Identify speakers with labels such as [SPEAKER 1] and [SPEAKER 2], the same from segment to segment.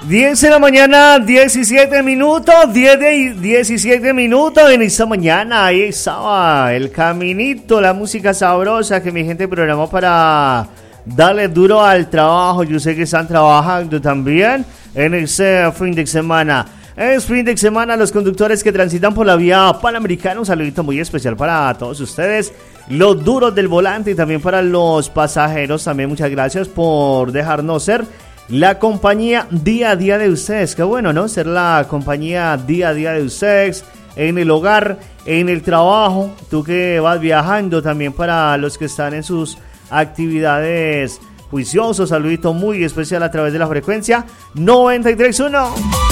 [SPEAKER 1] 10 de la mañana, 17 minutos, 17 minutos en esta mañana. Ahí estaba el caminito, la música sabrosa que mi gente programó para darle duro al trabajo. Yo sé que están trabajando también en ese fin de semana. Es fin de semana, los conductores que transitan por la vía Panamericana. Un saludito muy especial para todos ustedes, los duros del volante, y también para los pasajeros. También muchas gracias por dejarnos ser la compañía día a día de ustedes. Qué bueno, ¿no? Ser la compañía día a día de ustedes en el hogar, en el trabajo. Tú que vas viajando, también para los que están en sus actividades juiciosos. Saludito muy especial a través de la frecuencia 93.1.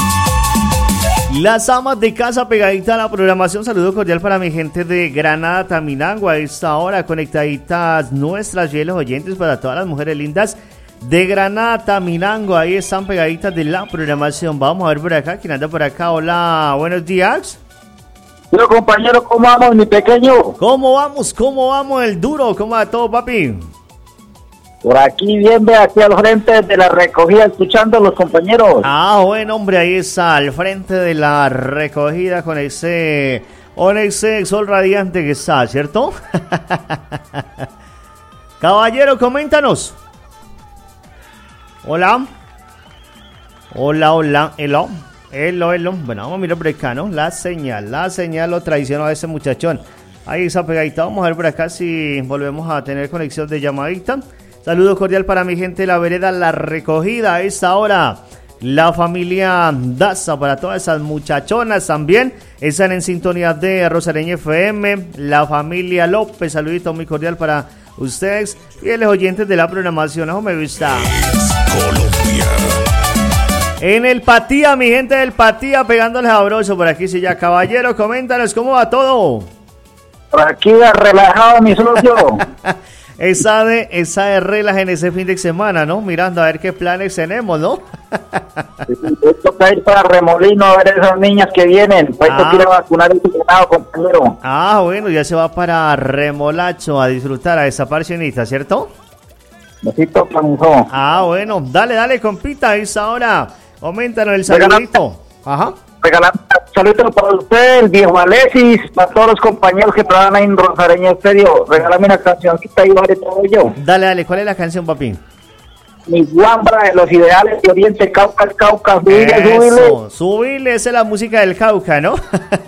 [SPEAKER 1] Las amas de casa pegadita a la programación. Saludo cordial para mi gente de Granada, Taminango. A esta hora conectaditas nuestras fieles oyentes, para todas las mujeres lindas de Granada, Taminango. Ahí están pegaditas de la programación. Vamos a ver por acá, ¿quién anda por acá? Hola, buenos días.
[SPEAKER 2] Hola, compañero, ¿cómo vamos, mi pequeño?
[SPEAKER 1] ¿Cómo vamos el duro? ¿Cómo va todo, papi?
[SPEAKER 2] Por aquí bien, ve aquí al frente de la recogida, escuchando a los compañeros.
[SPEAKER 1] Ah, bueno, hombre, ahí está, al frente de la recogida con ese sol radiante que está, ¿cierto? Caballero, coméntanos. Hola. Hello. Bueno, vamos a mirar por acá, ¿no? La señal lo traicionó a ese muchachón. Ahí está pegadita. Vamos a ver por acá si volvemos a tener conexión de llamadita. Saludo cordial para mi gente de la vereda La Recogida. A esta hora, la familia Daza, para todas esas muchachonas también. Están en sintonía de Rosareña FM. La familia López, saludito muy cordial para ustedes, fieles oyentes de la programación. ¿Cómo me gusta? Colombia. En el Patía, mi gente del Patía, pegándoles sabroso por aquí. Sí, ya, caballero, coméntanos cómo va todo.
[SPEAKER 2] Por aquí relajado, mi socio.
[SPEAKER 1] Esa de relax en ese fin de semana, ¿no? Mirando a ver qué planes tenemos, ¿no?
[SPEAKER 2] Toca ir para Remolino a ver esas niñas que vienen. Pues quiere vacunar el ganado, compañero.
[SPEAKER 1] Ah, bueno, ya se va para Remolacho a disfrutar, a esa parcionista, ¿cierto?
[SPEAKER 2] Besito, panzón.
[SPEAKER 1] Ah, bueno, dale, compita, a esa hora. Coméntanos el saludito. Ajá.
[SPEAKER 2] Regalando saludos para usted, el viejo Alexis, para todos los compañeros que trabajan ahí en Rosareña Estéreo. Regálame una cancioncita y vale todo yo.
[SPEAKER 1] Dale, ¿cuál es la canción, papi?
[SPEAKER 2] Mi guambra de los ideales de Oriente, Cauca,
[SPEAKER 1] subile, esa es la música del Cauca, ¿no?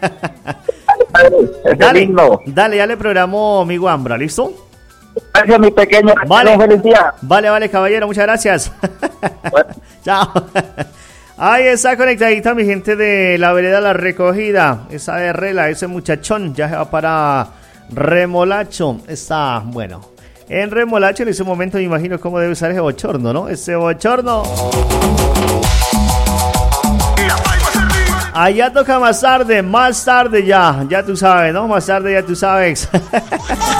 [SPEAKER 1] Dale, ya le programó mi guambra, ¿listo?
[SPEAKER 2] Gracias, mi pequeño.
[SPEAKER 1] Vale,
[SPEAKER 2] feliz día.
[SPEAKER 1] Vale, caballero, muchas gracias. Bueno. Chao. Ahí está conectadita mi gente de la vereda La Recogida. Esa de Rela, ese muchachón ya se va para Remolacho. Está, bueno, en Remolacho en ese momento me imagino cómo debe usar ese bochorno, ¿no? Ese bochorno. Allá toca más tarde ya tú sabes, ¿no? Más tarde ya tú sabes.